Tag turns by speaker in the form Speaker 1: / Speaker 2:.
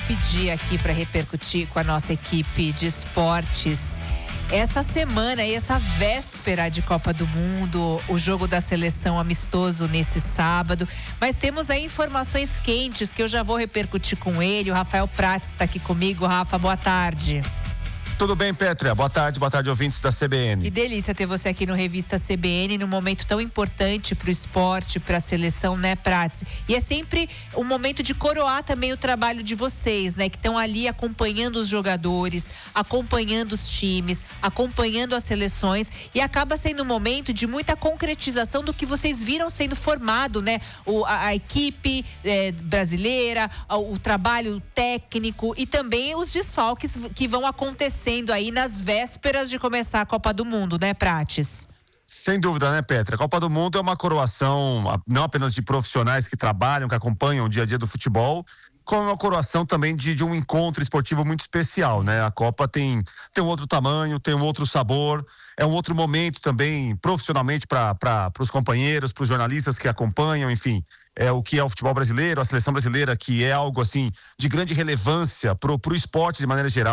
Speaker 1: pedir aqui para repercutir com a nossa equipe de esportes. Essa semana e essa véspera de Copa do Mundo, o jogo da seleção amistoso nesse sábado, mas temos aí informações quentes que eu já vou repercutir com ele. O Rafael Prats está aqui comigo. Rafa, boa tarde.
Speaker 2: Tudo bem, Pétrea? Boa tarde, ouvintes da CBN.
Speaker 1: Que delícia ter você aqui no Revista CBN, num momento tão importante para o esporte, para a seleção, né, Prats? E é sempre um momento de coroar também o trabalho de vocês, né, que estão ali acompanhando os jogadores, acompanhando os times, acompanhando as seleções, e acaba sendo um momento de muita concretização do que vocês viram sendo formado, né? A equipe brasileira, o trabalho técnico e também os desfalques que vão acontecer aí nas vésperas de começar a Copa do Mundo, né, Prates?
Speaker 2: Sem dúvida, né, Petra? A Copa do Mundo é uma coroação não apenas de profissionais que trabalham, que acompanham o dia a dia do futebol, como uma coroação também de um encontro esportivo muito especial, né? A Copa tem um outro tamanho, tem um outro sabor, é um outro momento também profissionalmente para os companheiros, para os jornalistas que acompanham, enfim, é o que é o futebol brasileiro, a seleção brasileira, que é algo assim de grande relevância pro esporte de maneira geral.